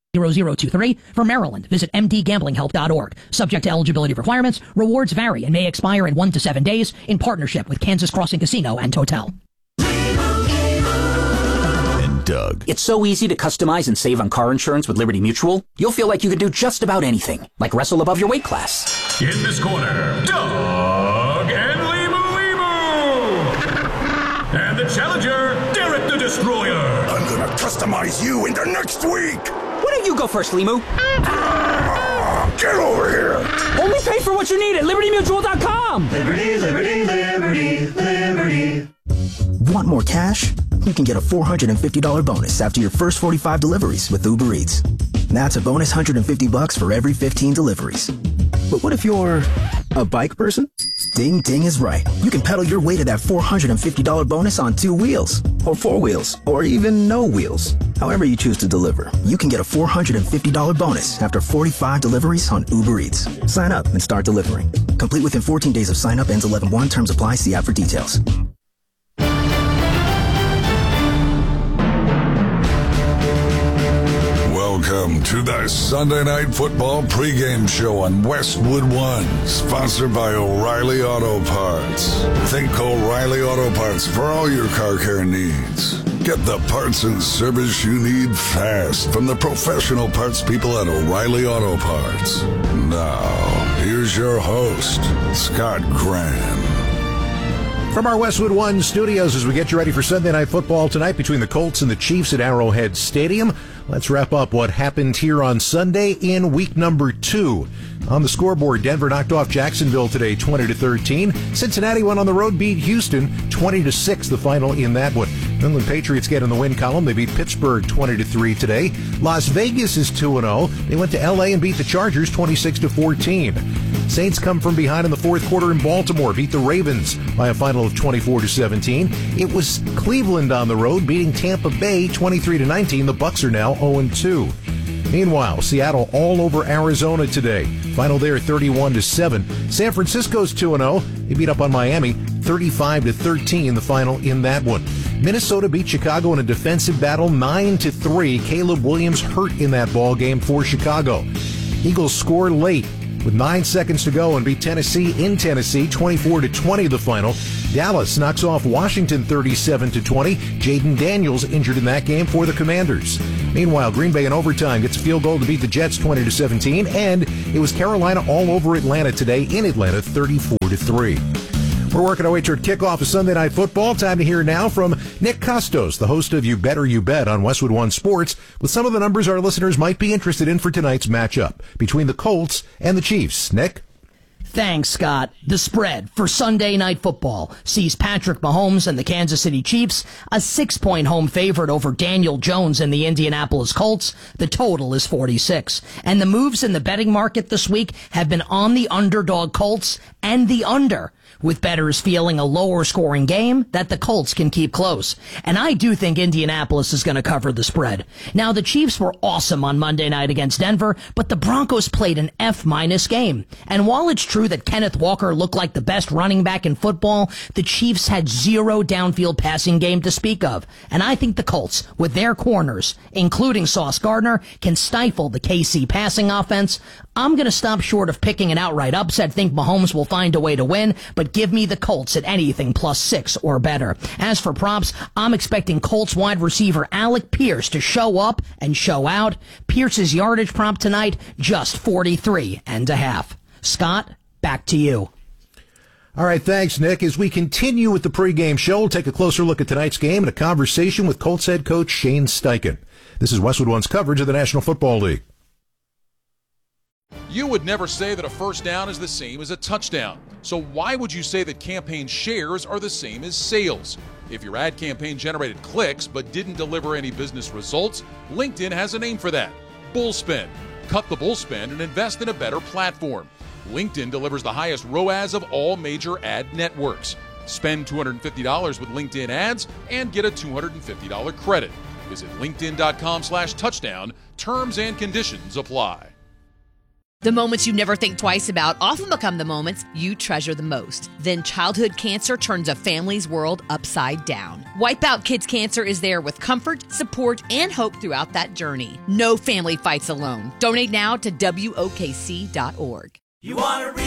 0023. For Maryland, visit mdgamblinghelp.org. Subject to eligibility requirements, rewards vary and may expire in 1 to 7 days in partnership with Kansas Crossing Casino and Hotel. And Doug. It's so easy to customize and save on car insurance with Liberty Mutual. You'll feel like you can do just about anything, like wrestle above your weight class. In this corner, Doug and Limu. And the challenger, Derek the Destroyer. I'm gonna customize you into next week. Why don't you go first, Limu? Get over here! Only pay for what you need at LibertyMutual.com! Liberty, liberty, liberty, liberty. Want more cash? You can get a $450 bonus after your first 45 deliveries with Uber Eats. That's a bonus $150 for every 15 deliveries. But what if you're a bike person? Ding Ding is right. You can pedal your way to that $450 bonus on 2 wheels, or 4 wheels, or even no wheels. However you choose to deliver, you can get a $450 bonus after 45 deliveries on Uber Eats. Sign up and start delivering. Complete within 14 days of sign up. Ends 11/1. Terms apply. See app for details. Welcome to the Sunday Night Football pregame show on Westwood One, sponsored by O'Reilly Auto Parts. Think O'Reilly Auto Parts for all your car care needs. Get the parts and service you need fast from the professional parts people at O'Reilly Auto Parts. Now, here's your host, Scott Graham. From our Westwood One studios, as we get you ready for Sunday Night Football tonight between the Colts and the Chiefs at Arrowhead Stadium, let's wrap up what happened here on Sunday in week number 2. On the scoreboard, Denver knocked off Jacksonville today 20-13. Cincinnati went on the road, beat Houston 20-6, the final in that one. New England Patriots get in the win column. They beat Pittsburgh 20-3 today. Las Vegas is 2-0. They went to LA and beat the Chargers 26-14. Saints come from behind in the fourth quarter in Baltimore, beat the Ravens by a final of 24-17. It was Cleveland on the road, beating Tampa Bay 23-19. The Bucs are now 0-2. Meanwhile, Seattle all over Arizona today. Final there 31-7. San Francisco's 2-0. They beat up on Miami 35-13, the final in that one. Minnesota beat Chicago in a defensive battle 9-3. Caleb Williams hurt in that ball game for Chicago. Eagles score late with 9 seconds to go and beat Tennessee in Tennessee 24-20, the final. Dallas knocks off Washington 37-20. Jaden Daniels injured in that game for the Commanders. Meanwhile, Green Bay in overtime gets a field goal to beat the Jets 20-17, and it was Carolina all over Atlanta today in Atlanta 34-3. We're working our way toward kickoff of Sunday Night Football. Time to hear now from Nick Costos, the host of You Better You Bet on Westwood One Sports, with some of the numbers our listeners might be interested in for tonight's matchup between the Colts and the Chiefs. Nick? Thanks, Scott. The spread for Sunday Night Football sees Patrick Mahomes and the Kansas City Chiefs a 6-point home favorite over Daniel Jones and the Indianapolis Colts. The total is 46. And the moves in the betting market this week have been on the underdog Colts and the under, with bettors feeling a lower scoring game that the Colts can keep close. And I do think Indianapolis is going to cover the spread. Now, the Chiefs were awesome on Monday night against Denver, but the Broncos played an F- game. And while it's true that Kenneth Walker looked like the best running back in football, the Chiefs had zero downfield passing game to speak of. And I think the Colts, with their corners, including Sauce Gardner, can stifle the KC passing offense. I'm going to stop short of picking an outright upset. Think Mahomes will find a way to win, but give me the Colts at anything +6 or better. As for props, I'm expecting Colts wide receiver Alec Pierce to show up and show out. Pierce's yardage prop tonight, just 43.5. Scott, back to you. All right, thanks, Nick. As we continue with the pregame show, we'll take a closer look at tonight's game and a conversation with Colts head coach Shane Steichen. This is Westwood One's coverage of the National Football League. You would never say that a first down is the same as a touchdown. So why would you say that campaign shares are the same as sales? If your ad campaign generated clicks but didn't deliver any business results, LinkedIn has a name for that: Bullspin. Cut the bullspin and invest in a better platform. LinkedIn delivers the highest ROAS of all major ad networks. Spend $250 with LinkedIn ads and get a $250 credit. Visit linkedin.com/touchdown. Terms and conditions apply. The moments you never think twice about often become the moments you treasure the most. Then childhood cancer turns a family's world upside down. Wipeout Kids Cancer is there with comfort, support, and hope throughout that journey. No family fights alone. Donate now to WOKC.org. You want to